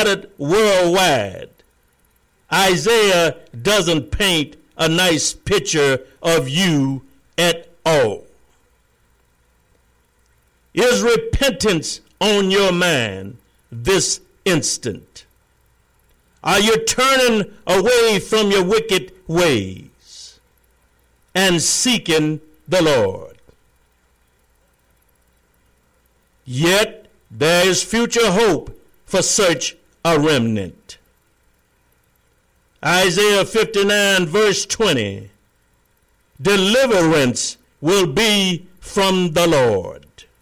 scattered worldwide. Isaiah doesn't paint a nice picture of you at all. Is repentance on your mind this instant? Are you turning away from your wicked ways and seeking the Lord? Yet there is future hope for such a remnant. Isaiah 59 verse 20. Deliverance will be from the Lord,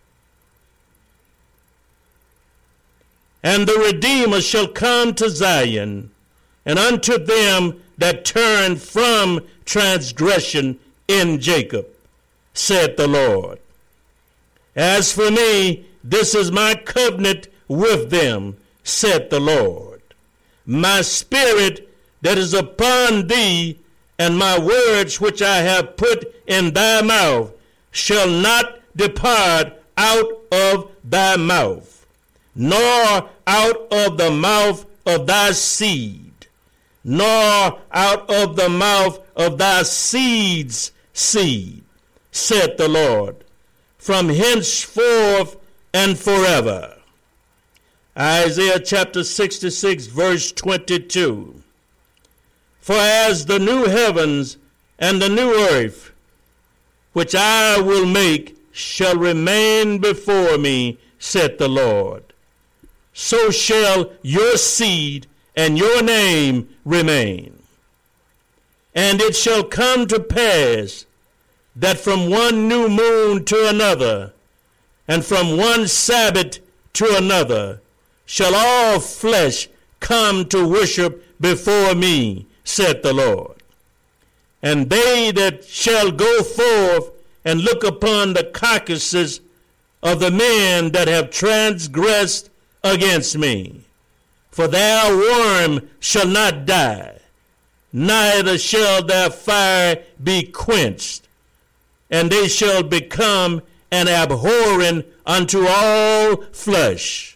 and the Redeemer shall come to Zion, and unto them that turn from transgression in Jacob, said the Lord. As for me, this is my covenant with them, said the Lord. My spirit that is upon thee, and my words which I have put in thy mouth, shall not depart out of thy mouth, nor out of the mouth of thy seed, nor out of the mouth of thy seed's seed, said the Lord, from henceforth and forever. Isaiah chapter 66 verse 22. For as the new heavens and the new earth, which I will make, shall remain before me, said the Lord, so shall your seed and your name remain. And it shall come to pass that from one new moon to another, and from one Sabbath to another, shall all flesh come to worship before me, said the Lord. And they that shall go forth and look upon the carcasses of the men that have transgressed against me, for their worm shall not die, neither shall their fire be quenched, and they shall become an abhorring unto all flesh.